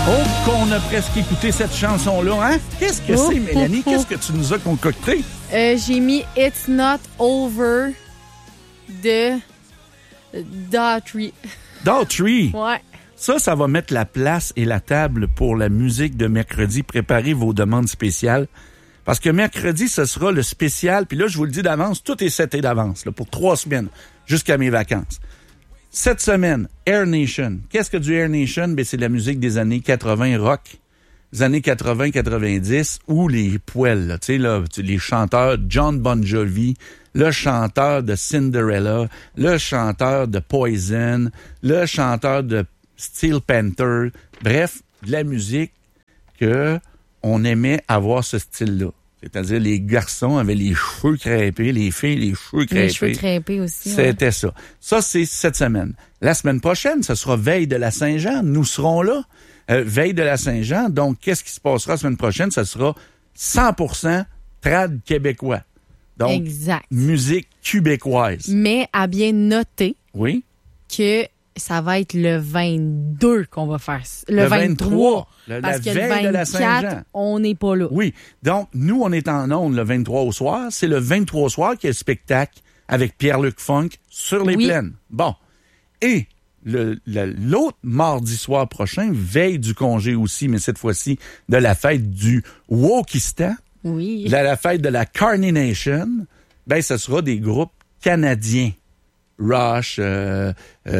Oh, qu'on a presque écouté cette chanson-là, hein? Qu'est-ce que c'est, Mélanie? Qu'est-ce que tu nous as concocté? J'ai mis It's Not Over de Daughtry. Daughtry? Ouais. Ça va mettre la place et la table pour la musique de mercredi. Préparez vos demandes spéciales. Parce que mercredi, ce sera le spécial. Puis là, je vous le dis d'avance, tout est seté d'avance, là, pour 3 semaines, jusqu'à mes vacances. Cette semaine, Air Nation. Qu'est-ce que du Air Nation? Ben, c'est de la musique des années 80 rock, des années 80-90, ou les poêles, là, tu sais, là, les chanteurs John Bon Jovi, le chanteur de Cinderella, le chanteur de Poison, le chanteur de Steel Panther. Bref, de la musique que on aimait avoir ce style-là. C'est-à-dire, les garçons avaient les cheveux crêpés, les filles, les cheveux crêpés. Les cheveux crêpés aussi. C'était ouais. ça. Ça, c'est cette semaine. La semaine prochaine, ce sera Veille de la Saint-Jean. Nous serons là. Veille de la Saint-Jean. Donc, qu'est-ce qui se passera la semaine prochaine? Ce sera 100% trad québécois. Donc, exact. Musique québécoise. Mais à bien noter oui. que ça va être le 22 qu'on va faire. Le 23. Parce que veille le 24, de la Saint-Jean. on n'est pas là. Oui. Donc, nous, on est en ondes le 23 au soir. C'est le 23 au soir qu'il y a le spectacle avec Pierre-Luc Funk sur les plaines. Bon. Et l'autre mardi soir prochain, veille du congé aussi, mais cette fois-ci de la fête du Wokistan. Oui. La fête de la Carney Nation. Ben, ce sera des groupes canadiens. Rush, comme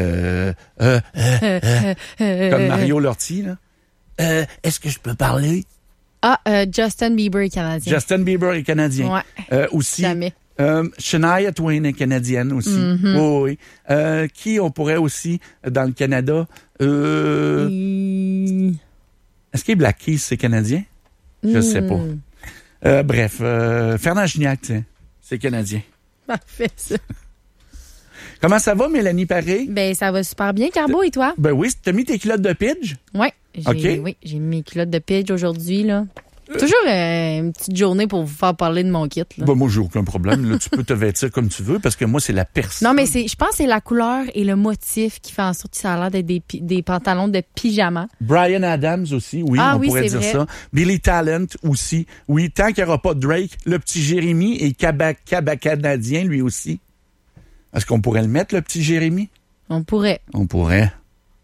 Mario Lortie, là. Est-ce que je peux parler? Justin Bieber est canadien. Justin Bieber est canadien. Ouais. Aussi. Jamais. Shania Twain est canadienne aussi. Mm-hmm. Oui. Qui on pourrait aussi, dans le Canada? Est-ce que Black Keys, c'est canadien? Je sais pas. Bref, Fernand Gignac, c'est canadien. Parfait, ça. Comment ça va, Mélanie Paré? Ben, ça va super bien, Carbo, et toi? Ben oui, t'as mis tes culottes de pidge? Oui, j'ai mis mes culottes de pidge aujourd'hui, là. Toujours une petite journée pour vous faire parler de mon kit, là. Ben moi, j'ai aucun problème. Là, tu peux te vêtir comme tu veux, parce que moi, c'est la personne. Non, mais je pense que c'est la couleur et le motif qui fait en sorte que ça a l'air d'être des pantalons de pyjama. Bryan Adams aussi, oui, on pourrait dire vrai. ça. Billy Talent aussi. Oui, tant qu'il n'y aura pas de Drake, le petit Jérémy est canadien, lui aussi. Est-ce qu'on pourrait le mettre, le petit Jérémy? On pourrait. On pourrait.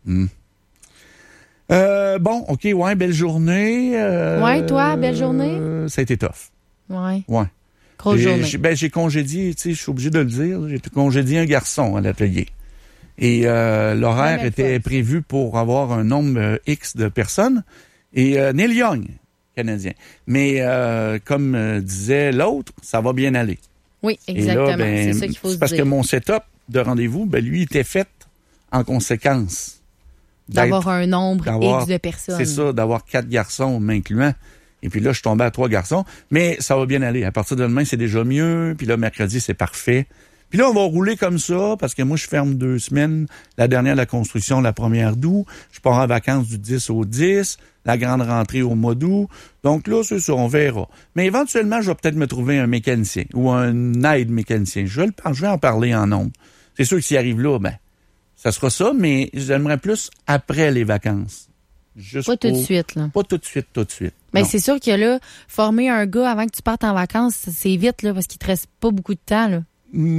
Bon, OK, ouais, belle journée. Ouais, toi, belle journée? Ça a été tough. Ouais. Ouais. Grosse journée. J'ai congédié, tu sais, je suis obligé de le dire, j'ai congédié un garçon à l'atelier. Et l'horaire était prévu pour avoir un nombre X de personnes. Et Neil Young, canadien. Mais comme disait l'autre, ça va bien aller. Oui, exactement. Là, c'est ça qu'il faut se dire. Parce que mon setup de rendez-vous, lui, était fait en conséquence. D'avoir un nombre X de personnes. C'est ça, d'avoir 4 garçons m'incluant. Et puis là, je suis tombé à 3 garçons. Mais ça va bien aller. À partir de demain, c'est déjà mieux. Puis là, mercredi, c'est parfait. Puis là, on va rouler comme ça, parce que moi, je ferme 2 semaines. La dernière, la construction, la 1er août. Je pars en vacances du 10 au 10. La grande rentrée au mois d'août. Donc là, c'est ça, on verra. Mais éventuellement, je vais peut-être me trouver un mécanicien ou un aide mécanicien. Je vais en parler en nombre. C'est sûr que s'il arrive là, ça sera ça, mais j'aimerais plus après les vacances. Pas tout de suite, là. Pas tout de suite. Mais c'est sûr que là, former un gars avant que tu partes en vacances, c'est vite, là, parce qu'il te reste pas beaucoup de temps, là.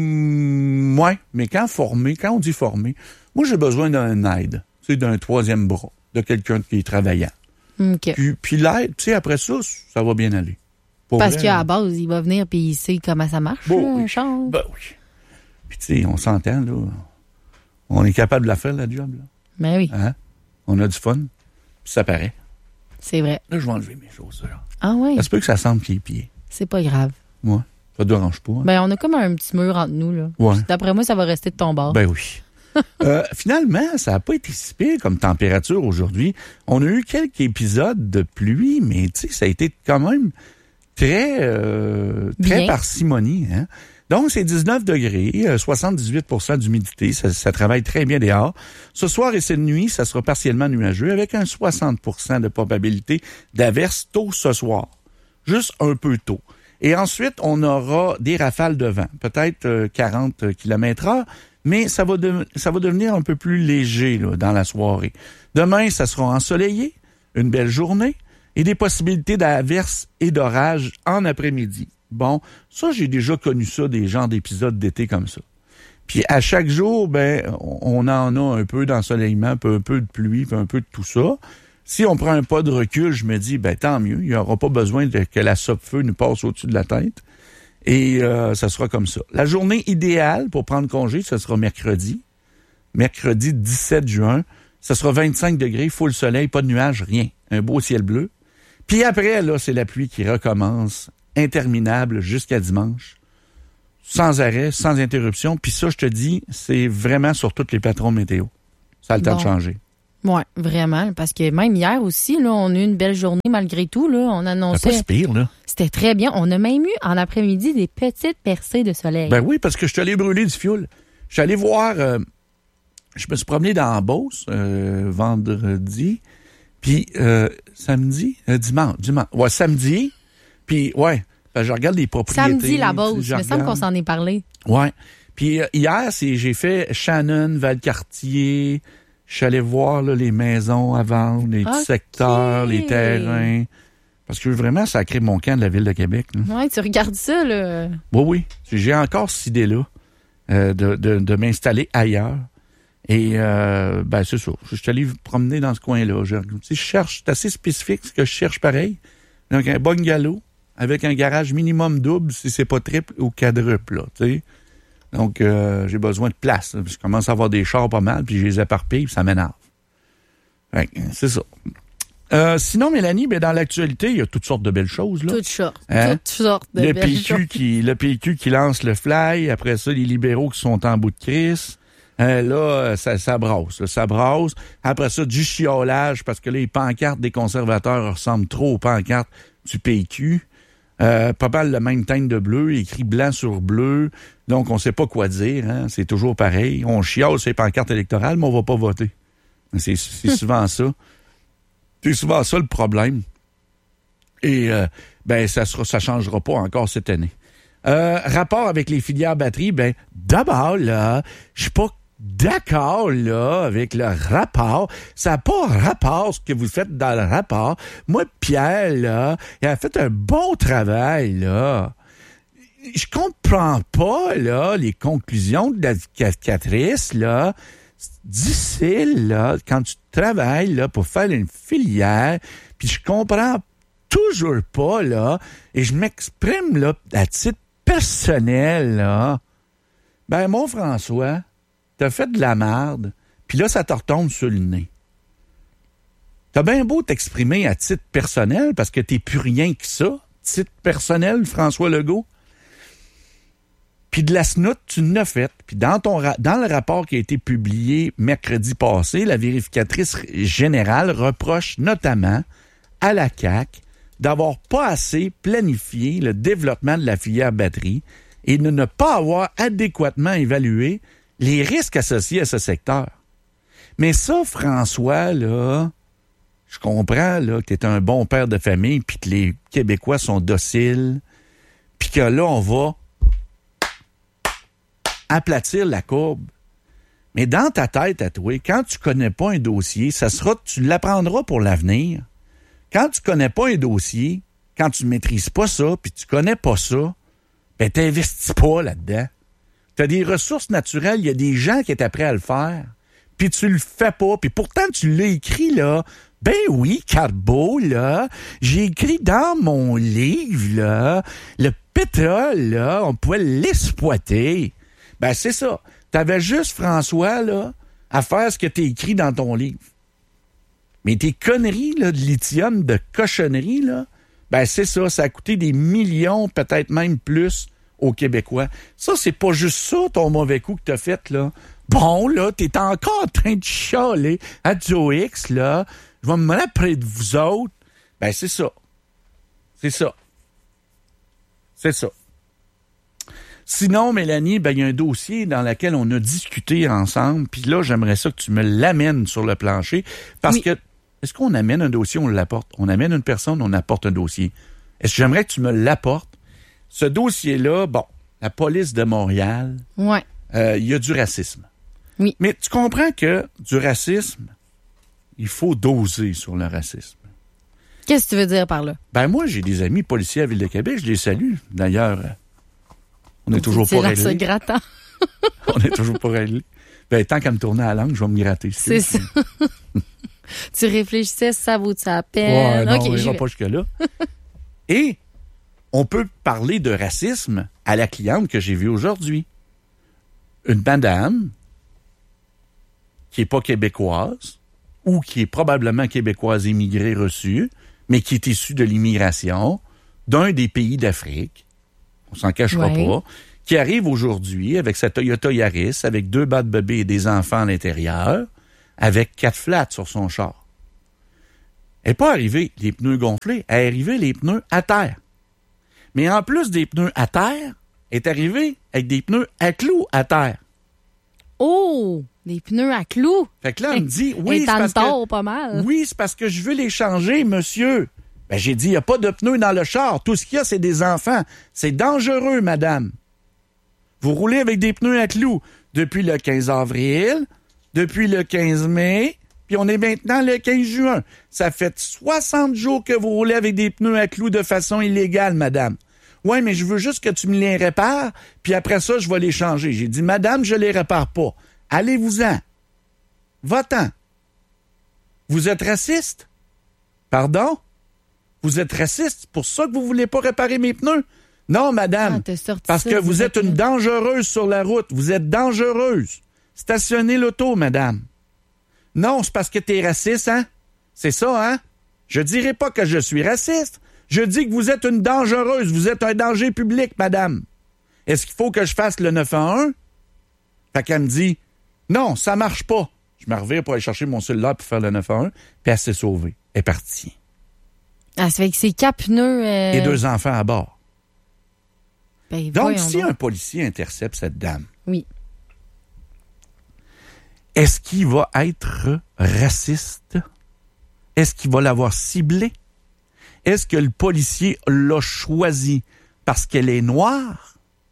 Ouais, mais quand on dit former, moi, j'ai besoin d'un aide, tu sais, d'un 3e bras, de quelqu'un qui est travaillant. OK. Puis l'aide, tu sais, après ça, ça va bien aller. Parce qu'à la base, il va venir puis il sait comment ça marche, oui. change. Ben oui. Puis tu sais, on s'entend, là. On est capable de la faire, la job, là. Ben oui. Hein? On a du fun. Puis ça paraît. C'est vrai. Là, je vais enlever mes chaussures. Ah oui? Ça se peut que ça sente pied. C'est pas grave. Ouais. Ça te dérange pas. Hein? Ben, on a comme un petit mur entre nous, là. Ouais. D'après moi, ça va rester de ton bord. Ben oui. Finalement, ça n'a pas été si pire comme température aujourd'hui. On a eu quelques épisodes de pluie, mais tu sais, ça a été quand même très parcimonie. Hein? Donc, c'est 19 degrés, 78% d'humidité. Ça travaille très bien dehors. Ce soir et cette nuit, ça sera partiellement nuageux avec un 60% de probabilité d'averse tôt ce soir. Juste un peu tôt. Et ensuite, on aura des rafales de vent, peut-être 40 km/h, mais ça va devenir un peu plus léger là, dans la soirée. Demain, ça sera ensoleillé, une belle journée et des possibilités d'averses et d'orages en après-midi. Bon, ça, j'ai déjà connu ça, des genres d'épisodes d'été comme ça. Puis à chaque jour, on en a un peu d'ensoleillement, un peu de pluie, puis un peu de tout ça. Si on prend un pas de recul, je me dis, tant mieux, il n'y aura pas besoin que la sope-feu nous passe au-dessus de la tête. Et ça sera comme ça. La journée idéale pour prendre congé, ce sera mercredi 17 juin. Ce sera 25 degrés, full soleil, pas de nuages, rien. Un beau ciel bleu. Puis après, là, c'est la pluie qui recommence, interminable, jusqu'à dimanche. Sans arrêt, sans interruption. Puis ça, je te dis, c'est vraiment sur tous les patrons météo. Ça a le temps de changer. Oui, vraiment. Parce que même hier aussi, là, on a eu une belle journée malgré tout. Là, on annonçait. C'est pas si pire, là. C'était très bien. On a même eu en après-midi des petites percées de soleil. Ben oui, parce que je suis allé brûler du fioul. Je suis allé voir. Je me suis promené dans la Beauce vendredi. Puis dimanche. Ouais, samedi. Puis, ouais. Je regarde les propriétés. Samedi, la Beauce. Il me semble qu'on s'en est parlé. Ouais. Puis hier, j'ai fait Shannon, Valcartier. Je suis allé voir là, les maisons à vendre, les petits secteurs, les terrains. Parce que vraiment, ça a créé mon camp de la Ville de Québec. Oui, tu regardes ça, là. Oui. J'ai encore cette idée-là de m'installer ailleurs. Et c'est ça. Je suis allé promener dans ce coin-là. Je cherche, c'est assez spécifique ce que je cherche pareil. Donc, un bungalow avec un garage minimum double, si c'est pas triple ou quadruple, là, tu sais. Donc, j'ai besoin de place. Je commence à avoir des chars pas mal, puis je les éparpille, puis ça m'énerve. C'est ça. Sinon, Mélanie, dans l'actualité, il y a toutes sortes de belles choses, là. Toutes sortes de belles choses. Le PQ qui lance le fly, après ça, les libéraux qui sont en bout de crise. Là, ça brasse. Ça brasse. Après ça, du chiolage, parce que là, les pancartes des conservateurs ressemblent trop aux pancartes du PQ. Pas mal le même teinte de bleu, écrit blanc sur bleu. Donc, on sait pas quoi dire. Hein? C'est toujours pareil. On chiale sur les pancartes électorales, mais on va pas voter. C'est souvent ça. C'est souvent ça le problème. Et ça changera pas encore cette année. Rapport avec les filières batteries, d'abord, là, je suis pas d'accord, là, avec le rapport. Ça n'a pas rapport, ce que vous faites dans le rapport. Moi, Pierre, là, il a fait un bon travail, là. Je comprends pas, là, les conclusions de la calcatrice, là. C'est difficile, là, quand tu travailles, là, pour faire une filière, puis je comprends toujours pas, là, et je m'exprime, là, à titre personnel, là. Mon François, t'as fait de la merde, puis là, ça te retombe sur le nez. T'as bien beau t'exprimer à titre personnel, parce que t'es plus rien que ça, titre personnel, François Legault. Puis de la snoute, tu n'as fait. Puis dans le rapport qui a été publié mercredi passé, la vérificatrice générale reproche notamment à la CAQ d'avoir pas assez planifié le développement de la filière batterie et de ne pas avoir adéquatement évalué les risques associés à ce secteur. Mais ça, François, là, je comprends là, que tu es un bon père de famille puis que les Québécois sont dociles puis que là, on va aplatir la courbe. Mais dans ta tête à toi, quand tu connais pas un dossier, tu l'apprendras pour l'avenir. Quand tu connais pas un dossier, quand tu maîtrises pas ça, puis tu connais pas ça, t'investis pas là-dedans. T'as des ressources naturelles, il y a des gens qui étaient prêts à le faire, puis tu le fais pas, puis pourtant tu l'as écrit, là. Oui, Carbo, là, j'ai écrit dans mon livre, là, le pétrole, là, on pouvait l'exploiter. C'est ça. T'avais juste, François, là, à faire ce que t'as écrit dans ton livre. Mais tes conneries, là, de lithium, de cochonneries, là, c'est ça. Ça a coûté des millions, peut-être même plus, aux Québécois. Ça, c'est pas juste ça, ton mauvais coup que t'as fait, là. Bon, là, t'es encore en train de chialer à Joe X, là. Je vais me mettre près de vous autres. C'est ça. C'est ça. C'est ça. Sinon, Mélanie, il y a un dossier dans lequel on a discuté ensemble, puis là, j'aimerais ça que tu me l'amènes sur le plancher, parce que, est-ce qu'on amène un dossier, on l'apporte? On amène une personne, on apporte un dossier. Est-ce que j'aimerais que tu me l'apportes? Ce dossier-là, la police de Montréal, il y a du racisme. Oui. Mais tu comprends que du racisme, il faut doser sur le racisme. Qu'est-ce que tu veux dire par là? Ben moi, j'ai des amis policiers à Ville de Québec, je les salue. D'ailleurs, on n'est toujours pas réglés. C'est grattant. On n'est toujours pas réglés. Ben, tant qu'à me tourner à la langue, je vais me gratter. C'est ça. Tu réfléchissais, ça vaut-tu la peine? Ouais, non, okay, on n'ira pas jusque-là. Et on peut parler de racisme à la cliente que j'ai vue aujourd'hui. Une madame qui n'est pas québécoise ou qui est probablement québécoise immigrée reçue, mais qui est issue de l'immigration d'un des pays d'Afrique, on s'en cachera pas, qui arrive aujourd'hui avec sa Toyota Yaris, avec 2 bas de bébé et des enfants à l'intérieur, avec 4 flats sur son char. Elle n'est pas arrivée les pneus gonflés, elle est arrivée les pneus à terre. Mais en plus des pneus à terre, elle est arrivée avec des pneus à clous à terre. Oh! Des pneus à clous! Fait que là, elle me dit, oui, pas mal. Oui, c'est parce que je veux les changer, monsieur. Ben, j'ai dit, il n'y a pas de pneus dans le char. Tout ce qu'il y a, c'est des enfants. C'est dangereux, madame. Vous roulez avec des pneus à clous depuis le 15 avril, depuis le 15 mai, puis on est maintenant le 15 juin. Ça fait 60 jours que vous roulez avec des pneus à clous de façon illégale, madame. Ouais, mais je veux juste que tu me les répares, puis après ça, je vais les changer. J'ai dit, madame, je les répare pas. Allez-vous-en. Va-t'en. Vous êtes raciste? Pardon? Vous êtes raciste? C'est pour ça que vous voulez pas réparer mes pneus? Non, madame. Parce que vous êtes une dangereuse sur la route. Vous êtes dangereuse. Stationnez l'auto, madame. Non, c'est parce que t'es raciste, hein? C'est ça, hein? Je dirais pas que je suis raciste. Je dis que vous êtes une dangereuse. Vous êtes un danger public, madame. Est-ce qu'il faut que je fasse le 911? Fait qu'elle me dit, non, ça marche pas. Je me revire pour aller chercher mon cellulaire pour faire le 911, puis elle s'est sauvée. Elle est partie. Ah, ça fait que c'est 4 pneus... Et 2 enfants à bord. Ben, donc, si un policier intercepte cette dame... Oui. Est-ce qu'il va être raciste? Est-ce qu'il va l'avoir ciblée? Est-ce que le policier l'a choisi parce qu'elle est noire?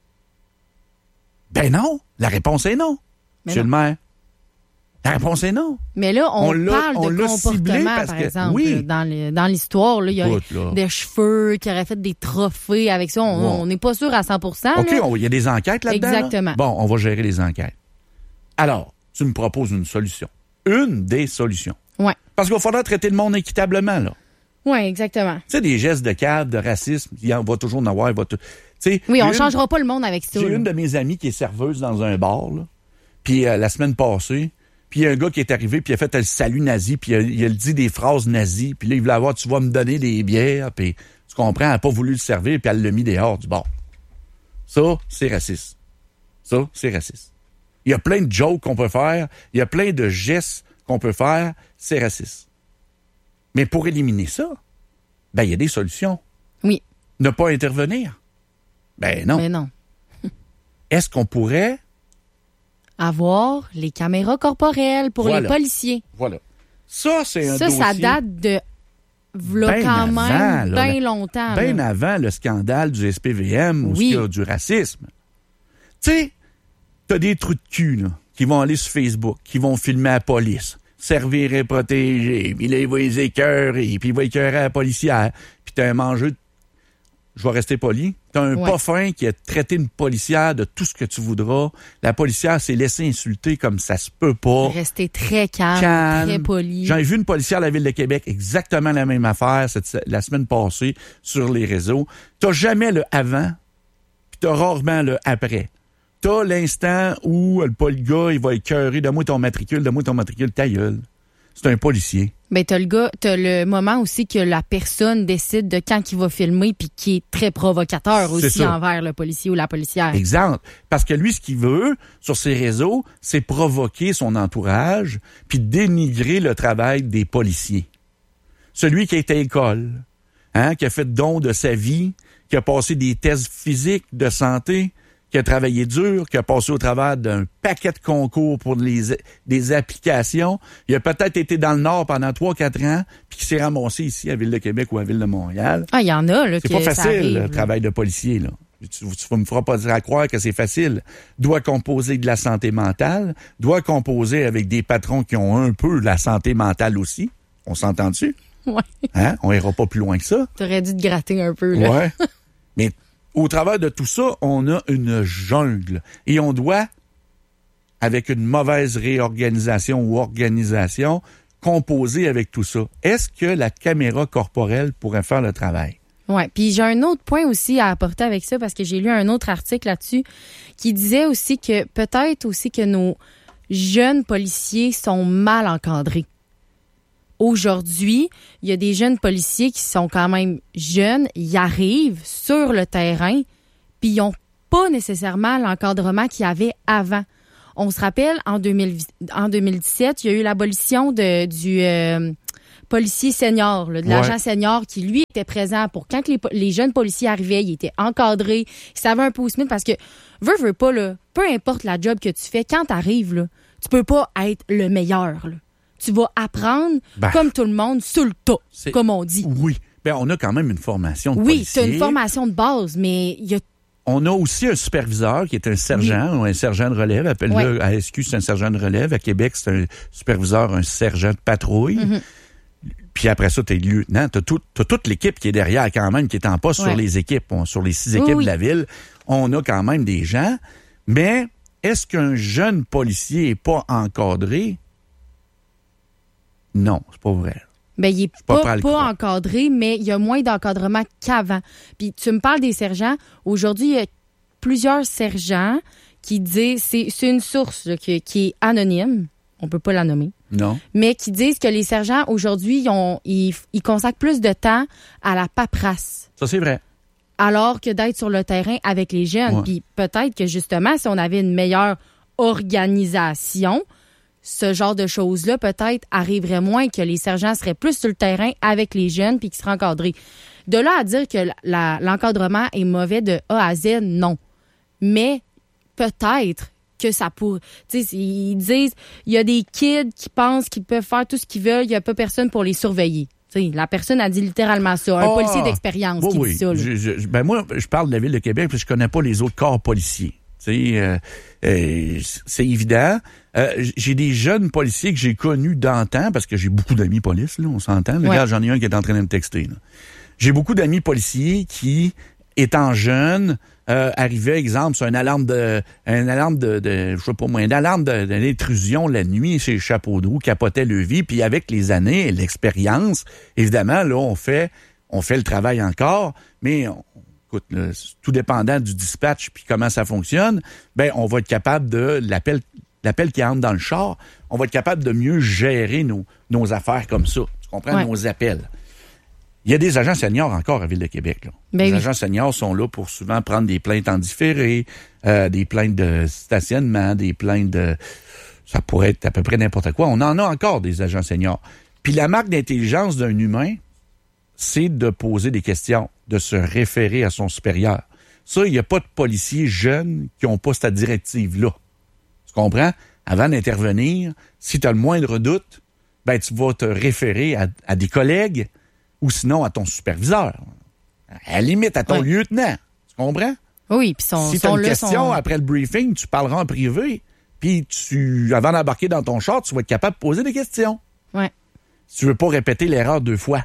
Ben non. La réponse est non. Monsieur le maire. La réponse est non. Mais là, on parle de comportement, par exemple. Oui. Dans l'histoire, là, il y a des cheveux qui auraient fait des trophées avec ça. On n'est pas sûr à 100%. OK, il y a des enquêtes là-dedans. Exactement. Là? Bon, on va gérer les enquêtes. Alors, tu me proposes une solution. Une des solutions. Oui. Parce qu'il va falloir traiter le monde équitablement, là. Oui, exactement. Tu sais, des gestes de cadre, de racisme, il va toujours en avoir. Oui, on ne changera pas le monde avec ça. J'ai une de mes amies qui est serveuse dans un bar, là. Puis la semaine passée, puis il y a un gars qui est arrivé, puis il a fait le salut nazi, puis il a dit des phrases nazies, puis là, il voulait avoir, tu vas me donner des bières, puis tu comprends, elle n'a pas voulu le servir, puis elle l'a mis dehors du bar. Ça, c'est raciste. Ça, c'est raciste. Il y a plein de jokes qu'on peut faire, il y a plein de gestes qu'on peut faire, c'est raciste. Mais pour éliminer ça, ben il y a des solutions. Oui. Ne pas intervenir. Ben non. Mais non. Est-ce qu'on pourrait avoir les caméras corporelles pour les policiers? Voilà. Ça, c'est un dossier... Ça date de quand même bien longtemps. Bien avant le scandale du SPVM ou du racisme. Tu sais, t'as des trous de cul là, qui vont aller sur Facebook, qui vont filmer à la police. Servir et protéger, puis là, il va les écœurer, puis il va écœurer la policière. Puis t'as un mangeux, je vais rester poli, t'as un pas fin qui a traité une policière de tout ce que tu voudras. La policière s'est laissée insulter comme ça se peut pas. Rester très calme, très poli. J'ai vu une policière à la Ville de Québec, exactement la même affaire la semaine passée sur les réseaux. T'as jamais le avant, puis t'as rarement le après. T'as l'instant où le gars, il va écœurer, donne-moi ton matricule, ta gueule. C'est un policier. Ben, t'as le moment aussi que la personne décide de quand il va filmer puis qui est très provocateur aussi envers le policier ou la policière. Exemple. Parce que lui, ce qu'il veut sur ses réseaux, c'est provoquer son entourage puis dénigrer le travail des policiers. Celui qui est à l'école, qui a fait don de sa vie, qui a passé des tests physiques de santé, qui a travaillé dur, qui a passé au travers d'un paquet de concours pour des applications. Il a peut-être été dans le Nord pendant 3-4 ans, puis qui s'est ramassé ici à Ville de Québec ou à Ville de Montréal. Ah, il y en a, là. C'est pas facile, le travail de policier, là. Tu me feras pas dire à croire que c'est facile, doit composer de la santé mentale, doit composer avec des patrons qui ont un peu la santé mentale aussi. On s'entend dessus? Oui. Hein? On ira pas plus loin que ça. T'aurais dû te gratter un peu, là. Ouais. Mais au travers de tout ça, on a une jungle. Et on doit, avec une mauvaise réorganisation ou organisation, composer avec tout ça. Est-ce que la caméra corporelle pourrait faire le travail? Oui, puis j'ai un autre point aussi à apporter avec ça, parce que j'ai lu un autre article là-dessus qui disait aussi que peut-être aussi que nos jeunes policiers sont mal encadrés. Aujourd'hui, il y a des jeunes policiers qui sont quand même jeunes, ils arrivent sur le terrain, puis ils n'ont pas nécessairement l'encadrement qu'il y avait avant. On se rappelle, en 2017, il y a eu l'abolition du policier senior, là, de l'agent senior qui, lui, était présent pour quand les jeunes policiers arrivaient, il était encadré, il savait un peu où se mettre parce que, veux pas, là, peu importe la job que tu fais, quand tu arrives, là, tu peux pas être le meilleur. Là. Tu vas apprendre, comme tout le monde, sur le tas, comme on dit. Oui. On a quand même une formation de policier. Oui, tu as une formation de base, mais il y a... On a aussi un superviseur qui est un sergent ou un sergent de relève. Appelle-le à SQ, c'est un sergent de relève. À Québec, c'est un superviseur, un sergent de patrouille. Mm-hmm. Puis après ça, t'es lieutenant. T'as toute l'équipe qui est derrière quand même, qui est en poste sur les équipes. Sur les 6 équipes de la ville, on a quand même des gens. Mais est-ce qu'un jeune policier n'est pas encadré? Non, c'est pas vrai. Ben, il n'est pas encadré, mais il y a moins d'encadrement qu'avant. Puis tu me parles des sergents. Aujourd'hui, il y a plusieurs sergents qui disent, c'est une source là, qui est anonyme, on peut pas la nommer. Non. Mais qui disent que les sergents, aujourd'hui, ils consacrent plus de temps à la paperasse. Ça, c'est vrai. Alors que d'être sur le terrain avec les jeunes. Puis peut-être que justement, si on avait une meilleure organisation, ce genre de choses-là, peut-être, arriverait moins, que les sergents seraient plus sur le terrain avec les jeunes puis qu'ils seraient encadrés. De là à dire que l'encadrement est mauvais de A à Z, non. Mais peut-être que ça pourrait... Tu sais, ils disent, il y a des kids qui pensent qu'ils peuvent faire tout ce qu'ils veulent, il n'y a pas personne pour les surveiller. T'sais, la personne a dit littéralement ça. Un policier d'expérience qui dit ça. Moi, je parle de la Ville de Québec parce que je connais pas les autres corps policiers. C'est évident. J'ai des jeunes policiers que j'ai connus d'antan, parce que j'ai beaucoup d'amis police, là, on s'entend. Regarde, j'en ai un qui est en train de me texter. Là. J'ai beaucoup d'amis policiers qui, étant jeunes, arrivaient, exemple, sur une alarme de je sais pas moi, une alarme d'intrusion la nuit chez Chapeau de Roue, capotaient le vie, puis avec les années et l'expérience, évidemment, là, on fait le travail encore, mais écoute, là, tout dépendant du dispatch puis comment ça fonctionne, on va être capable de l'appel qui entre dans le char, on va être capable de mieux gérer nos affaires comme ça. Tu comprends? Nos appels. Il y a des agents seniors encore à Ville de Québec. Là. Les agents seniors sont là pour souvent prendre des plaintes en différé, des plaintes de stationnement, des plaintes de... Ça pourrait être à peu près n'importe quoi. On en a encore des agents seniors. Puis la marque d'intelligence d'un humain, c'est de poser des questions, de se référer à son supérieur. Ça, il n'y a pas de policiers jeunes qui n'ont pas cette directive-là. Tu comprends? Avant d'intervenir, si tu as le moindre doute, tu vas te référer à des collègues ou sinon à ton superviseur. À la limite, à ton lieutenant. Tu comprends? Oui, puis si tu as une question après le briefing, tu parleras en privé. Puis avant d'embarquer dans ton char, tu vas être capable de poser des questions. Ouais. Si tu veux pas répéter l'erreur 2 fois.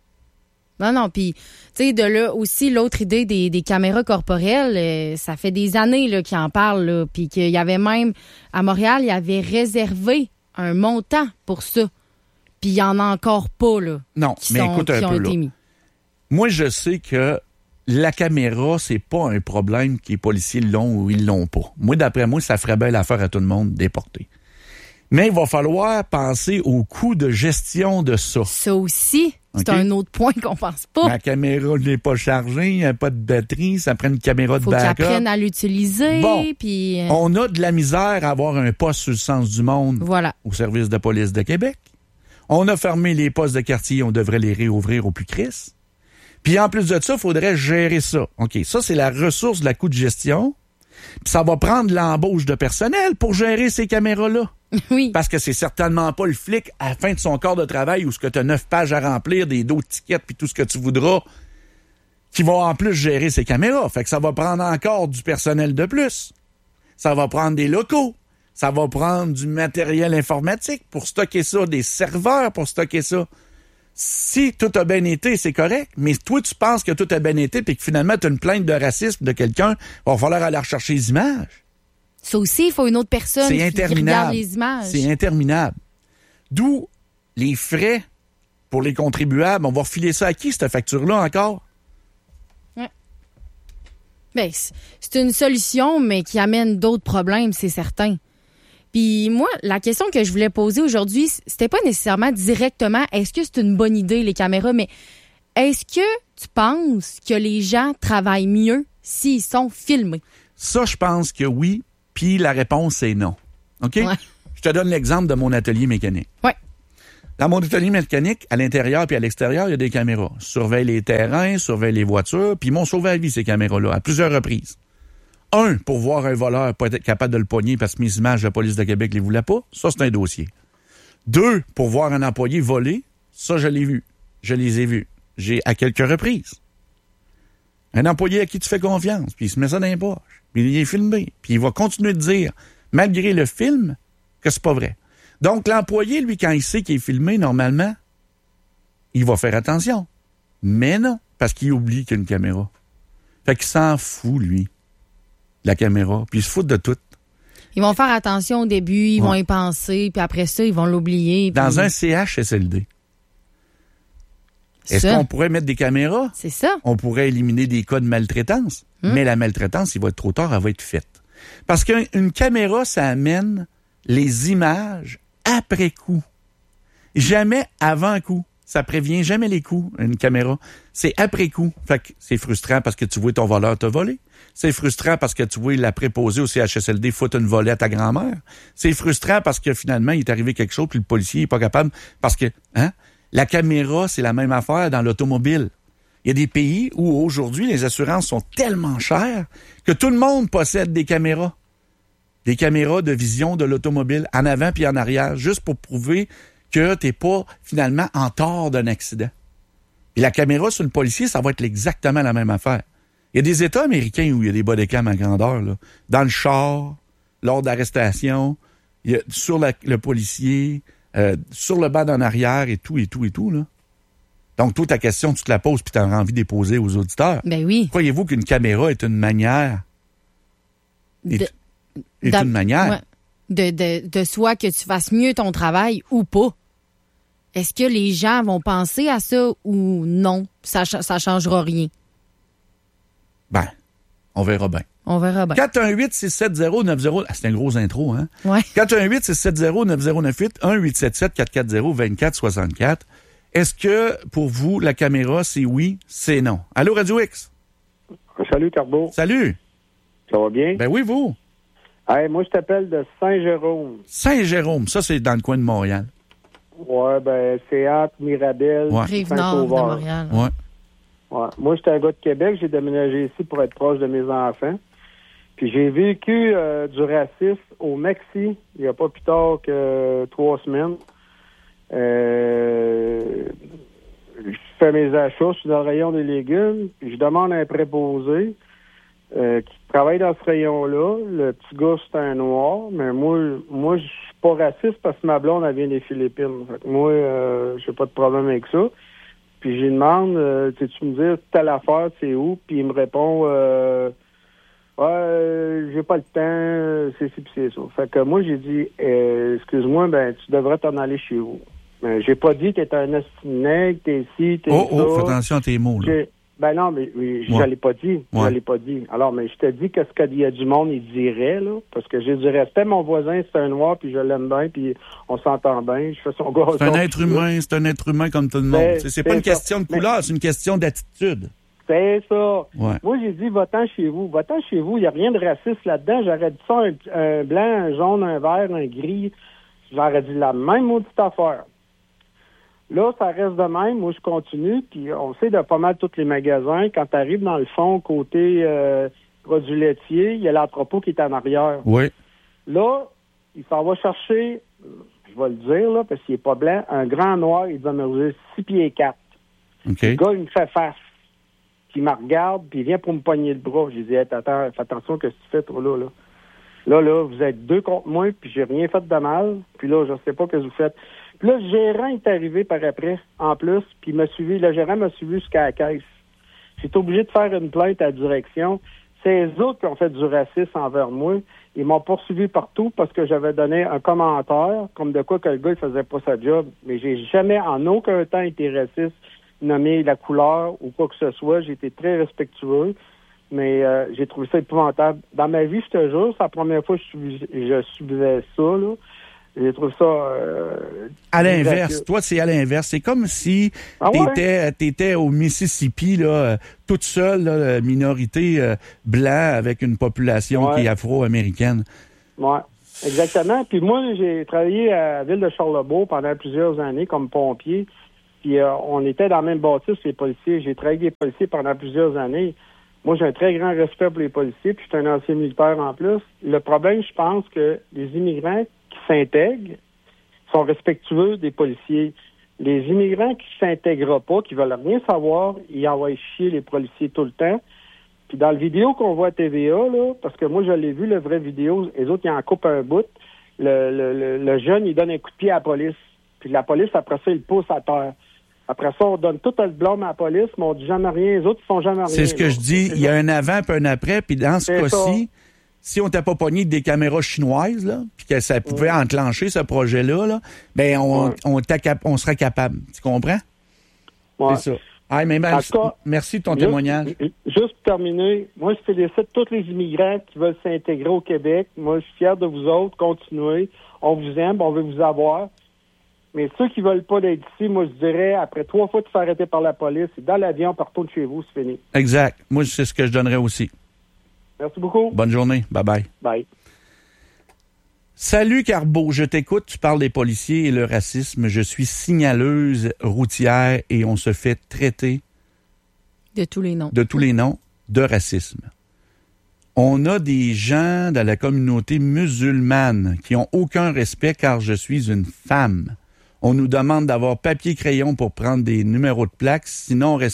Non, puis, tu sais, de là aussi, l'autre idée des caméras corporelles, ça fait des années là, qu'ils en parlent, là, puis qu'il y avait même, à Montréal, il y avait réservé un montant pour ça. Puis il n'y en a encore pas, là. Non, mais écoute un peu, là. Moi, je sais que la caméra, c'est pas un problème que les policiers l'ont ou ils l'ont pas. Moi, d'après moi, ça ferait bien l'affaire à tout le monde déporter. Mais il va falloir penser au coût de gestion de ça. Ça aussi, c'est un autre point qu'on pense pas. La caméra n'est pas chargée, il n'y a pas de batterie, ça prend une caméra de backup. Faut qu'ils apprennent à l'utiliser. Bon, puis on a de la misère à avoir un poste sur le sens du monde au service de police de Québec. On a fermé les postes de quartier, on devrait les réouvrir au plus crisse. Puis en plus de ça, il faudrait gérer ça. OK, ça, c'est la ressource de la coût de gestion. Puis ça va prendre l'embauche de personnel pour gérer ces caméras-là. Oui. Parce que c'est certainement pas le flic à la fin de son corps de travail où tu as 9 pages à remplir, des dos de tickets puis tout ce que tu voudras, qui va en plus gérer ces caméras. Fait que ça va prendre encore du personnel de plus. Ça va prendre des locaux. Ça va prendre du matériel informatique pour stocker ça, des serveurs pour stocker ça. Si tout a bien été, c'est correct, mais toi, tu penses que tout a bien été puis que finalement, tu as une plainte de racisme de quelqu'un, il va falloir aller rechercher les images. Ça aussi, il faut une autre personne qui regarde les images. C'est interminable. D'où les frais pour les contribuables. On va refiler ça à qui, cette facture-là, encore? Ouais. Ben, c'est une solution, mais qui amène d'autres problèmes, c'est certain. Puis moi, la question que je voulais poser aujourd'hui, c'était pas nécessairement directement est-ce que c'est une bonne idée, les caméras, mais est-ce que tu penses que les gens travaillent mieux s'ils sont filmés? Ça, je pense que oui, puis la réponse est non. OK? Ouais. Je te donne l'exemple de mon atelier mécanique. Ouais. Dans mon atelier mécanique, à l'intérieur puis à l'extérieur, il y a des caméras. Je surveille les terrains, surveille les voitures, puis ils m'ont sauvé la vie, ces caméras-là, à plusieurs reprises. Un, pour voir un voleur pas être capable de le pogner parce que mes images de la police de Québec les voulaient pas. Ça, c'est un dossier. Deux, pour voir un employé voler. Ça, je l'ai vu. Je les ai vus. J'ai à quelques reprises. Un employé à qui tu fais confiance, puis il se met ça dans les poches, puis il est filmé, puis il va continuer de dire, malgré le film, que c'est pas vrai. Donc, l'employé, lui, quand il sait qu'il est filmé, normalement, il va faire attention. Mais non, parce qu'il oublie qu'il y a une caméra. Fait qu'il s'en fout, lui, la caméra, puis il se fout de tout. Ils vont faire attention au début, ils vont y penser, puis après ça, ils vont l'oublier. Puis... Dans un CHSLD, est-ce qu'on pourrait mettre des caméras? C'est ça. On pourrait éliminer des cas de maltraitance. Mais la maltraitance, il va être trop tard, elle va être faite. Parce qu'une caméra, ça amène les images après coup. Jamais avant coup. Ça prévient jamais les coups, une caméra. C'est après coup. Fait que c'est frustrant parce que tu vois ton voleur te voler. C'est frustrant parce que tu vois la préposée au CHSLD foutre une volée à ta grand-mère. C'est frustrant parce que finalement, il est arrivé quelque chose puis le policier est pas capable parce que, la caméra, c'est la même affaire dans l'automobile. Il y a des pays où aujourd'hui, les assurances sont tellement chères que tout le monde possède des caméras. Des caméras de vision de l'automobile, en avant puis en arrière, juste pour prouver que t'es pas, finalement, en tort d'un accident. Et la caméra sur le policier, ça va être exactement la même affaire. Il y a des États américains où il y a des bodycams à grandeur, là. Dans le char, lors d'arrestation, il y a, sur le policier, sur le banc d'en arrière et tout, là. Donc, toi, ta question, tu te la poses puis tu as envie de les poser aux auditeurs. Ben oui. Croyez-vous qu'une caméra est une manière... une manière... Ouais. De soit que tu fasses mieux ton travail ou pas. Est-ce que les gens vont penser à ça ou non? Ça changera rien. Ben, on verra bien. On verra bien. 418-670-90... Ah, c'est un gros intro, hein? Ouais. 418-670-9098, 1-877-440-2464. Est-ce que, pour vous, la caméra, c'est oui, c'est non? Allô, Radio X? Salut, Carbo. Salut. Ça va bien? Ben oui, vous. Hey, moi, je t'appelle de Saint-Jérôme. Saint-Jérôme, ça, c'est dans le coin de Montréal. Ouais, ben, c'est entre Mirabel, Rive-Nord de Montréal. Ouais. Ouais. Moi, j'étais un gars de Québec. J'ai déménagé ici pour être proche de mes enfants. Puis j'ai vécu du racisme au Mexique il n'y a pas plus tard que 3 semaines. Je fais mes achats, je suis dans le rayon des légumes, puis je demande à un préposé qui travaille dans ce rayon-là. Le petit gars, c'est un noir, mais moi je suis pas raciste parce que ma blonde, elle vient des Philippines. Fait que moi, j'ai pas de problème avec ça. Puis je lui demande, tu me dis, telle affaire, c'est où? Puis il me répond, j'ai pas le temps, c'est ci pis c'est ça. Fait que moi, j'ai dit, excuse-moi, ben, tu devrais t'en aller chez vous. Mais j'ai pas dit, t'es un nègre, t'es ci, t'es ça. Fais attention à tes mots, là. Ben non, mais je l'ai pas dit. Je l'ai pas dit. Alors, mais je te dis qu'est-ce qu'il y a du monde, il dirait, là, parce que j'ai du respect. Mon voisin, c'est un noir, puis je l'aime bien, puis on s'entend bien. Je fais son gars. C'est un être humain comme tout le monde. C'est pas une question de couleur, c'est une question d'attitude. C'est ça. Ouais. Moi, j'ai dit, va-t'en chez vous. Va-t'en chez vous. Il n'y a rien de raciste là-dedans. J'aurais dit ça, un blanc, un jaune, un vert, un gris. J'aurais dit la même maudite affaire. Là, ça reste de même. Moi, je continue. Puis on sait de pas mal tous les magasins. Quand tu arrives dans le fond, côté produits laitiers, il y a l'entrepôt qui est en arrière. Oui. Là, il s'en va chercher, je vais le dire, là, parce qu'il n'est pas blanc, un grand noir, il doit mesurer 6 pieds 4. OK. Le gars, il me fait face. puis il me regarde, puis il vient pour me pogner le bras. J'ai dit, hey, attends, fais attention, qu'est-ce que tu fais, toi, là? Là, vous êtes 2 contre moi, puis j'ai rien fait de mal. Puis là, je sais pas ce que vous faites. Puis là, le gérant est arrivé par après, en plus, puis il m'a suivi. Le gérant m'a suivi jusqu'à la caisse. J'étais obligé de faire une plainte à la direction. C'est eux autres qui ont fait du racisme envers moi. Ils m'ont poursuivi partout parce que j'avais donné un commentaire, comme de quoi que le gars, il faisait pas sa job. Mais j'ai jamais, en aucun temps, été raciste, nommé la couleur ou quoi que ce soit. J'ai été très respectueux. Mais j'ai trouvé ça épouvantable. Dans ma vie, je te jure, c'est la première fois que je subissais ça, là. J'ai trouvé ça... à l'inverse. Toi, c'est à l'inverse. C'est comme si t'étais au Mississippi, là, toute seule, là, minorité blanc avec une population qui est afro-américaine. Oui, exactement. Puis moi, j'ai travaillé à la ville de Charlebourg pendant plusieurs années comme pompier. Puis on était dans la même bâtisse, les policiers. J'ai travaillé avec les policiers pendant plusieurs années. Moi, j'ai un très grand respect pour les policiers, puis je suis un ancien militaire en plus. Le problème, je pense que les immigrants qui s'intègrent sont respectueux des policiers. Les immigrants qui s'intègrent pas, qui veulent rien savoir, ils envoient chier les policiers tout le temps. Puis dans la vidéo qu'on voit à TVA, là, parce que moi, je l'ai vu, la vraie vidéo, les autres, ils en coupent un bout. Le jeune, il donne un coup de pied à la police. Puis la police, après ça, il pousse à terre. Après ça, on donne tout le blâme à la police, mais on dit jamais rien. Les autres, ils font jamais rien. C'est ce que je dis. Il y a un avant puis un après. Puis dans ce cas-ci, si on t'a pas pogné des caméras chinoises, là, puis que ça pouvait enclencher ce projet-là, là, ben on serait capable. Tu comprends? Ouais. C'est ça. Ah, mais merci de ton témoignage. Juste pour terminer, moi, je félicite tous les immigrants qui veulent s'intégrer au Québec. Moi, je suis fier de vous autres. Continuez. On vous aime. On veut vous avoir. Mais ceux qui veulent pas d'être ici, moi, je dirais, après 3 fois de se faire arrêter par la police, dans l'avion, partout de chez vous, c'est fini. Exact. Moi, c'est ce que je donnerais aussi. Merci beaucoup. Bonne journée. Bye-bye. Bye. Salut, Carbeau. Je t'écoute. Tu parles des policiers et le racisme. Je suis signaleuse routière et on se fait traiter de tous les noms de racisme. On a des gens dans la communauté musulmane qui ont aucun respect car je suis une femme. On nous demande d'avoir papier-crayon pour prendre des numéros de plaque, sinon on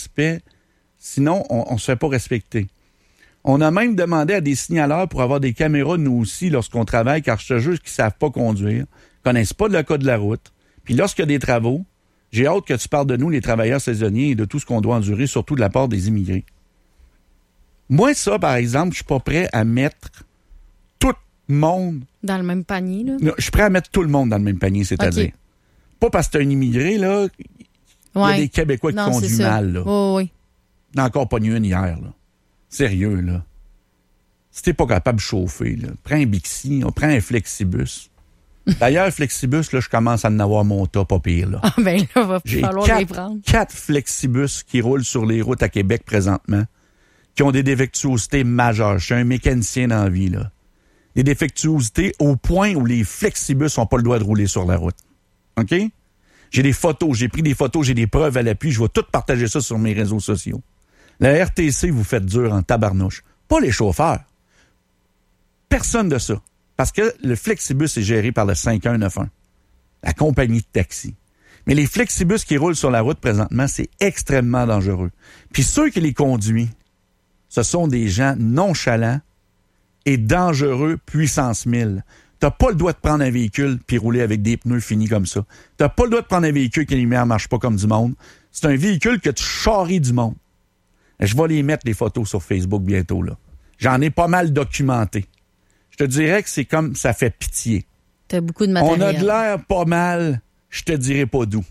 ne se fait pas respecter. On a même demandé à des signaleurs pour avoir des caméras, nous aussi, lorsqu'on travaille, car je te jure qu'ils ne savent pas conduire, connaissent pas le code de la route. Puis lorsqu'il y a des travaux, j'ai hâte que tu parles de nous, les travailleurs saisonniers, et de tout ce qu'on doit endurer, surtout de la part des immigrés. Moi, ça, par exemple, je suis pas prêt à mettre tout le monde... Dans le même panier, là? Non, je suis prêt à mettre tout le monde dans le même panier, c'est-à-dire... Okay. Pas parce que t'es un immigré, là. Il y a des Québécois qui conduisent mal, là. Oui. Il n'y en a encore pas une hier, là. Sérieux, là. Si t'es pas capable de chauffer, là, prends un Bixi, on prend un Flexibus. D'ailleurs, Flexibus, là, je commence à en avoir mon tas pas pire, là. Ah, ben là, va falloir les prendre. 4 Flexibus qui roulent sur les routes à Québec présentement, qui ont des défectuosités majeures. Je suis un mécanicien dans la vie, là. Des défectuosités au point où les Flexibus n'ont pas le droit de rouler sur la route. OK? J'ai des photos, j'ai pris des photos, j'ai des preuves à l'appui, je vais tout partager ça sur mes réseaux sociaux. La RTC, vous faites dur en tabarnouche. Pas les chauffeurs. Personne de ça. Parce que le Flexibus est géré par le 5191, la compagnie de taxi. Mais les Flexibus qui roulent sur la route présentement, c'est extrêmement dangereux. Puis ceux qui les conduisent, ce sont des gens nonchalants et dangereux puissance 1000. T'as pas le droit de prendre un véhicule puis rouler avec des pneus finis comme ça. T'as pas le droit de prendre un véhicule que les lumières marchent pas comme du monde. C'est un véhicule que tu charries du monde. Et je vais les mettre, les photos, sur Facebook bientôt, là. J'en ai pas mal documenté. Je te dirais que c'est comme ça fait pitié. T'as beaucoup de matériel. On a de l'air pas mal, je te dirais pas d'où.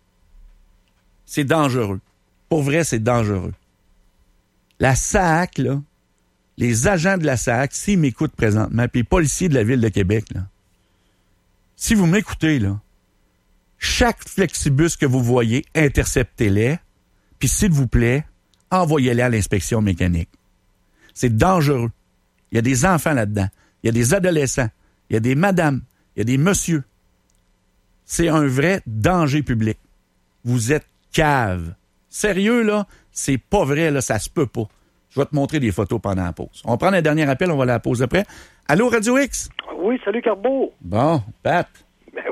C'est dangereux. Pour vrai, c'est dangereux. La SAAC, là, les agents de la SAAC, s'ils m'écoutent présentement, puis les policiers de la Ville de Québec, là, si vous m'écoutez, là, chaque Flexibus que vous voyez, interceptez-les, puis s'il vous plaît, envoyez-les à l'inspection mécanique. C'est dangereux. Il y a des enfants là-dedans. Il y a des adolescents. Il y a des madames. Il y a des messieurs. C'est un vrai danger public. Vous êtes cave. Sérieux, là, c'est pas vrai, là, ça se peut pas. Je vais te montrer des photos pendant la pause. On va prendre un dernier appel, on va la pause après. Allô, Radio X? Oui, salut, Carbeau. Bon, Pat. Ben oui.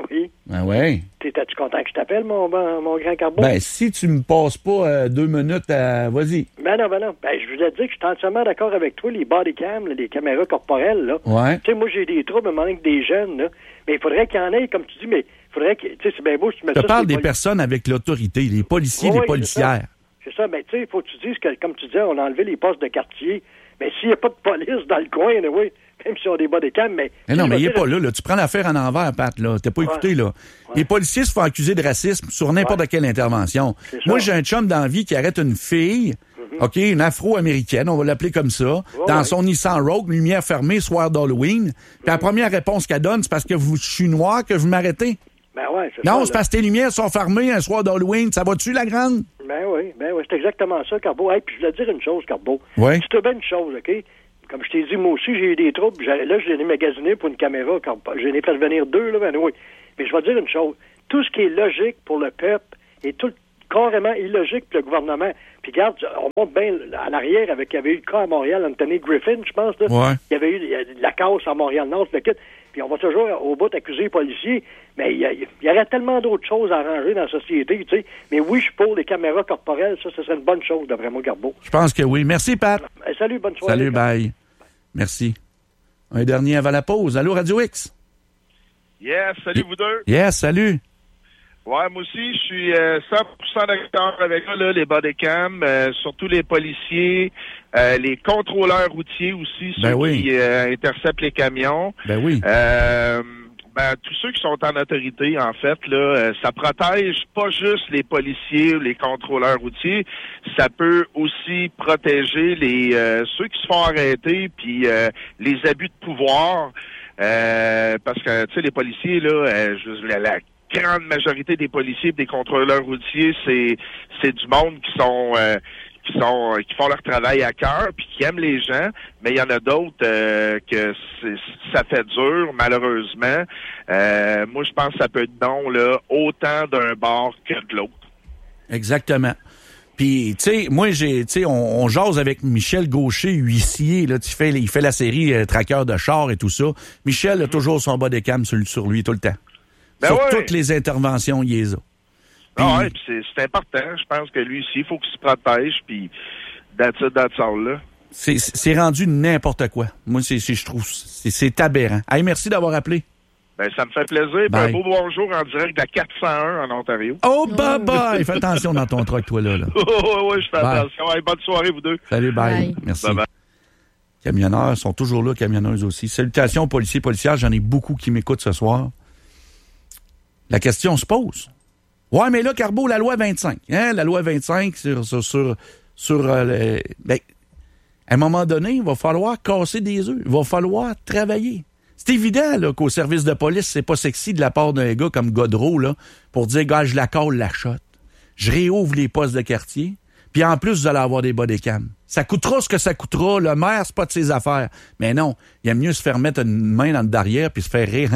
Ah ouais. T'es-tu content que je t'appelle, mon grand Carbone? Ben, si tu me passes pas 2 minutes, vas-y. Ben non. Ben, je voulais te dire que je suis entièrement d'accord avec toi, les body cams, les caméras corporelles, là. Ouais. Tu sais, moi, j'ai des troubles, à un moment avec des jeunes, là. Mais il faudrait qu'il y en ait, comme tu dis, mais il faudrait que, tu sais, c'est bien beau si tu mets ça. Je te parle des personnes avec l'autorité, les policiers, les policières. C'est ça, mais tu sais, il faut que tu dises que, comme tu disais, on a enlevé les postes de quartier. Mais s'il n'y a pas de police dans le coin, oui, même si on a des bas des cams, mais... Non, mais il n'est pas là. Tu prends l'affaire en envers, Pat, là. T'as pas écouté, là. Ouais. Les policiers se font accuser de racisme sur n'importe quelle intervention. Moi, j'ai un chum dans la vie qui arrête une fille, OK, une afro-américaine, on va l'appeler comme ça, dans son Nissan Rogue, lumière fermée, soir d'Halloween. Puis la première réponse qu'elle donne, c'est parce que je suis noir que vous m'arrêtez. Ben ouais, c'est non, ça, c'est parce que tes lumières sont fermées un soir d'Halloween. Ça va-tu, la grande? Ben oui, c'est exactement ça, Carbo. Hey, puis je voulais te dire une chose, Carbo. Oui. C'est bien une chose, OK? Comme je t'ai dit, moi aussi, j'ai eu des troubles. Là, je l'ai magasiné pour une caméra. J'en ai fait venir 2, là, ben oui. Mais je vais te dire une chose. Tout ce qui est logique pour le peuple est tout carrément illogique pour le gouvernement. Puis regarde, on monte bien à l'arrière avec, il y avait eu le cas à Montréal, Anthony Griffin, je pense, là. Ouais. Il y avait eu la casse à Montréal-Nord, le kit. Puis on va toujours au bout accuser les policiers, mais il y aurait tellement d'autres choses à arranger dans la société, tu sais. Mais oui, je suis pour les caméras corporelles, ça serait une bonne chose, d'après moi, Garbeau. Je pense que oui. Merci, Pat. Salut, bonne soirée. Salut, bye. Merci. Un dernier avant la pause. Allô, Radio X? Yes, salut vous deux. Yes, salut. Ouais, moi aussi, je suis 100% d'accord avec ça, là, les bodycams, surtout les policiers, les contrôleurs routiers aussi, ceux qui interceptent les camions. Ben oui. Tous ceux qui sont en autorité, en fait, là, ça protège pas juste les policiers ou les contrôleurs routiers, ça peut aussi protéger les ceux qui se font arrêter, puis les abus de pouvoir, parce que, tu sais, les policiers, là, la grande majorité des policiers et des contrôleurs routiers, c'est du monde qui font leur travail à cœur puis qui aiment les gens, mais il y en a d'autres que ça fait dur, malheureusement. Moi, je pense que ça peut être non, là, autant d'un bord que de l'autre. Exactement. Puis, tu sais, moi, on jase avec Michel Gaucher, huissier, là, il fait la série Traqueur de char et tout ça. Michel a toujours son bodycam sur lui tout le temps. Sur toutes les interventions, il les a. Oui, c'est important. Je pense que lui aussi, il faut qu'il se protège, puis that's all, là. C'est rendu n'importe quoi. Moi, je trouve c'est aberrant. Hey, merci d'avoir appelé. Ben, ça me fait plaisir. Un beau bonjour en direct de la 401 en Ontario. Oh, bye-bye! Fais attention dans ton truck, toi, là. Oui, je fais attention. Hey, bonne soirée, vous deux. Salut, bye. Merci. Bye-bye. Camionneurs sont toujours là, camionneuses aussi. Salutations aux policiers, policières. J'en ai beaucoup qui m'écoutent ce soir. La question se pose. Ouais, mais là, Carbo, la loi 25. Hein? La loi 25 sur à un moment donné, il va falloir casser des œufs. Il va falloir travailler. C'est évident là, qu'au service de police, c'est pas sexy de la part d'un gars comme Godreau là, pour dire, gars, je la colle, la shot. Je réouvre les postes de quartier. Puis en plus, vous allez avoir des bodycams. Ça coûtera ce que ça coûtera. Le maire, c'est pas de ses affaires. Mais non, il aime mieux se faire mettre une main dans le derrière puis se faire rire.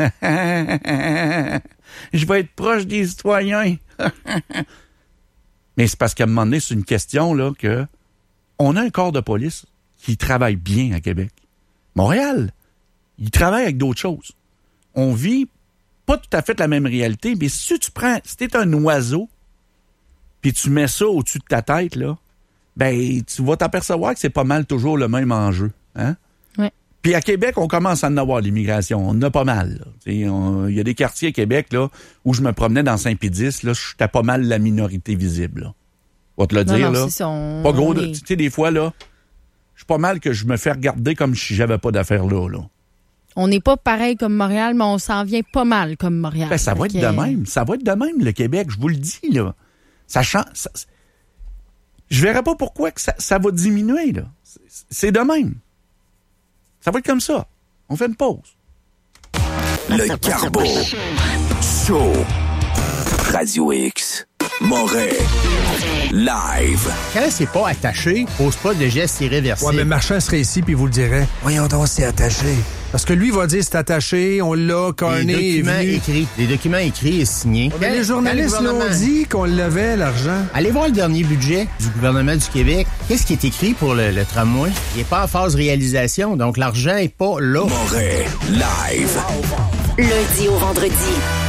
Je vais être proche des citoyens. Mais c'est parce qu'à un moment donné, c'est une question là que on a un corps de police qui travaille bien à Québec. Montréal, il travaille avec d'autres choses. On vit pas tout à fait la même réalité, mais si t'es un oiseau, puis tu mets ça au-dessus de ta tête, là, ben, tu vas t'apercevoir que c'est pas mal toujours le même enjeu. Hein? Ouais. Puis à Québec, on commence à en avoir l'immigration. On en a pas mal. Il y a des quartiers à Québec là, où je me promenais dans Saint-Pédis, là, j'étais pas mal la minorité visible. Là. On va te le dire, là. Pas gros. Tu sais, des fois, là, je suis pas mal que je me fais regarder comme si j'avais pas d'affaires là. On n'est pas pareil comme Montréal, mais on s'en vient pas mal comme Montréal. Ben, ça va être de même. Ça va être de même, le Québec, je vous le dis, là. Ça change. Je verrai pas pourquoi que ça va diminuer, là. C'est de même. Ça va être comme ça. On fait une pause. Le Carbo Show. Radio X. Montréal. Live. Quand c'est pas attaché, pose pas de gestes irréversibles. Ouais, mais Marchand serait ici puis vous le dirait. Voyons donc, c'est attaché. Parce que lui va dire c'est attaché, on l'a, corné, des documents écrits et signés. Ouais, mais les journalistes l'ont dit qu'on l'avait, l'argent. Allez voir le dernier budget du gouvernement du Québec. Qu'est-ce qui est écrit pour le tramway? Il n'est pas en phase réalisation, donc l'argent est pas là. Montréal. Live. Lundi au vendredi,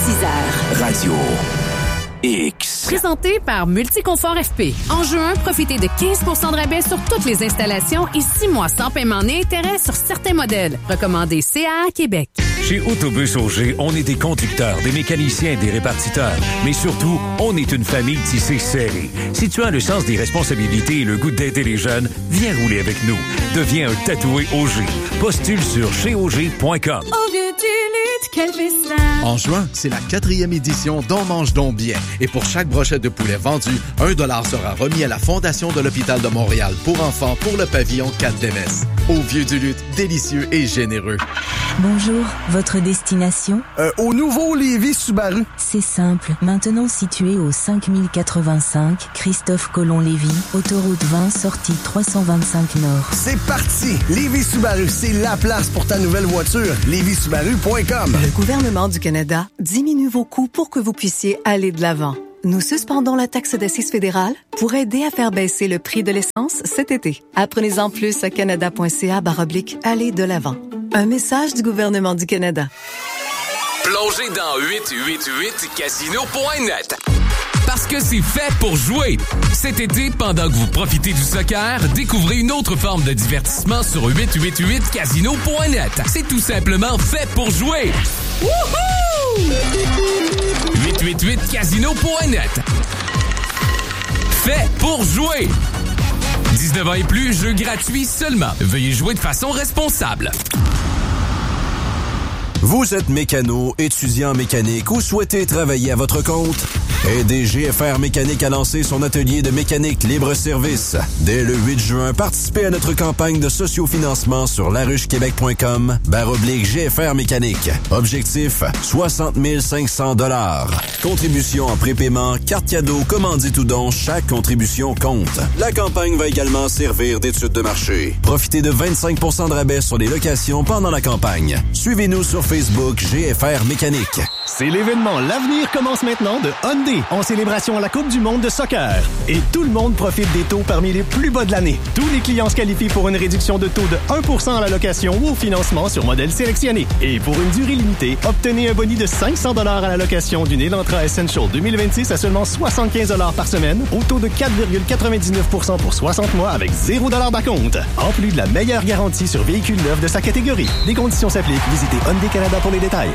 6h. Radio X. Présenté par Multiconfort FP. En juin, profitez de 15 % de rabais sur toutes les installations et 6 mois sans paiement ni intérêt sur certains modèles. Recommandé CAA Québec. Chez Autobus Auger, on est des conducteurs, des mécaniciens et des répartiteurs. Mais surtout, on est une famille tissée serrée. Si tu as le sens des responsabilités et le goût d'aider les jeunes, viens rouler avec nous. Deviens un tatoué Auger. Postule sur cheauger.com. Au vieux du lutte, quel festin! En juin, c'est la 4e édition d'On mange donc bien. Et pour chaque brochette de poulet vendue, 1 $ sera remis à la Fondation de l'Hôpital de Montréal pour enfants pour le pavillon 4 d'MS. Au vieux du lutte, délicieux et généreux. Bonjour, votre destination? Au nouveau Lévis Subaru. C'est simple. Maintenant situé au 5085 Christophe Colomb-Lévis, autoroute 20, sortie 325 Nord. C'est parti! Lévis Subaru, c'est la place pour ta nouvelle voiture. LévisSubaru.com. Le gouvernement du Canada diminue vos coûts pour que vous puissiez aller de l'avant. Nous suspendons la taxe d'assises fédérale pour aider à faire baisser le prix de l'essence cet été. Apprenez-en plus à canada.ca/aller de l'avant. Un message du gouvernement du Canada. Plongez dans 888casino.net. Parce que c'est fait pour jouer. Cet été, pendant que vous profitez du soccer, découvrez une autre forme de divertissement sur 888casino.net. C'est tout simplement fait pour jouer. Wouhou! 888casino.net. Fait pour jouer. 19 ans et plus, jeu gratuit seulement. Veuillez jouer de façon responsable. Vous êtes mécano, étudiant en mécanique ou souhaitez travailler à votre compte? Aidez GFR Mécanique à lancer son atelier de mécanique libre-service. Dès le 8 juin, participez à notre campagne de sociofinancement sur laruchequebec.com/GFR Mécanique. Objectif, 60 500 $. Contribution en prépaiement, carte cadeau, commandite ou don, chaque contribution compte. La campagne va également servir d'étude de marché. Profitez de 25 % de rabais sur les locations pendant la campagne. Suivez-nous sur Facebook GFR Mécanique. C'est l'événement L'avenir commence maintenant de Hyundai en célébration à la Coupe du monde de soccer. Et tout le monde profite des taux parmi les plus bas de l'année. Tous les clients se qualifient pour une réduction de taux de 1% à la location ou au financement sur modèle sélectionné. Et pour une durée limitée, obtenez un boni de 500 $ à la location d'une Elantra Essential 2026 à seulement 75 $ par semaine, au taux de 4,99% pour 60 mois avec 0 $ d'acompte. En plus de la meilleure garantie sur véhicules neufs de sa catégorie. Les conditions s'appliquent. Visitez Hyundai Canada pour les détails.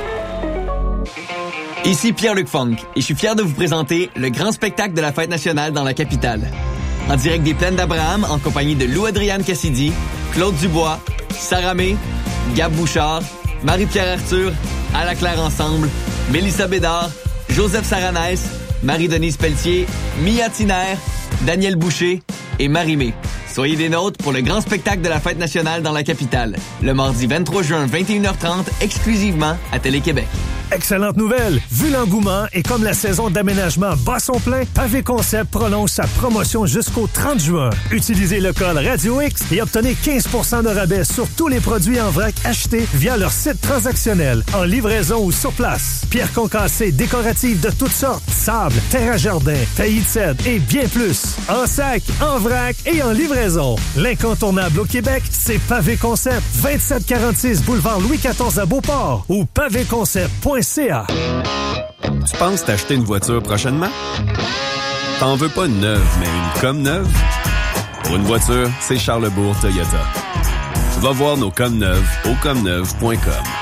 Ici Pierre-Luc Funk et je suis fier de vous présenter le grand spectacle de la Fête nationale dans la capitale. En direct des Plaines d'Abraham en compagnie de Lou-Adrienne Cassidy, Claude Dubois, Sarah May, Gab Bouchard, Marie-Pierre Arthur, Ala Claire Ensemble, Mélissa Bédard, Joseph Saranès, Marie-Denise Pelletier, Mia Tiner, Daniel Boucher et Marie-Mé. Soyez des nôtres pour le grand spectacle de la Fête nationale dans la capitale, le mardi 23 juin 21h30 exclusivement à Télé-Québec. Excellente nouvelle! Vu l'engouement et comme la saison d'aménagement bat son plein, Pavé Concept prolonge sa promotion jusqu'au 30 juin. Utilisez le code Radio X et obtenez 15 % de rabais sur tous les produits en vrac achetés via leur site transactionnel, en livraison ou sur place. Pierres concassées décoratives de toutes sortes, sable, terre à jardin, taillis de cèdre et bien plus. En sac, en vrac et en livraison. L'incontournable au Québec, c'est Pavé Concept. 2746 boulevard Louis XIV à Beauport ou pavéconcept.ca. Tu penses t'acheter une voiture prochainement? T'en veux pas une neuve, mais une comme neuve? Pour une voiture, c'est Charlesbourg Toyota. Va voir nos comme neuves au comneuve.com.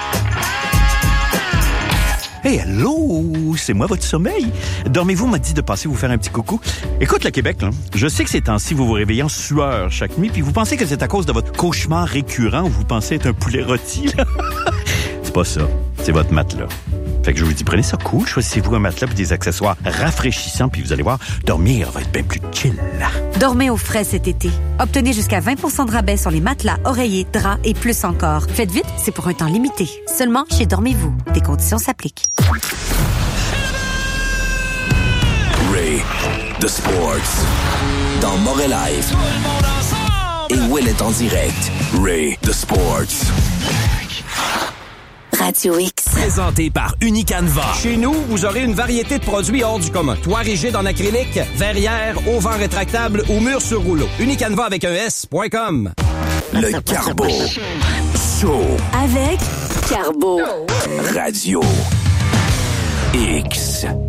Hey, hello! C'est moi, votre sommeil. Dormez-vous m'a dit de passer vous faire un petit coucou. Écoute, le Québec, là, je sais que ces temps-ci, vous vous réveillez en sueur chaque nuit, puis vous pensez que c'est à cause de votre cauchemar récurrent où vous pensez être un poulet rôti, là. C'est pas ça. C'est votre matelas. Fait que je vous dis, prenez ça cool, choisissez-vous un matelas et des accessoires rafraîchissants, puis vous allez voir, dormir va être bien plus chill. Dormez au frais cet été. Obtenez jusqu'à 20 % de rabais sur les matelas, oreillers, draps et plus encore. Faites vite, c'est pour un temps limité. Seulement chez Dormez-vous. Des conditions s'appliquent. Ray, The Sports, dans Montréal Live. Et Will est en direct. Ray, The Sports. Radio X. Présenté par Unicanva. Chez nous, vous aurez une variété de produits hors du commun. Toit rigide en acrylique, verrière, auvent rétractable ou mur sur rouleau. Unicanva avec un S.com. Le Carbo Show. Avec Carbo. Radio X.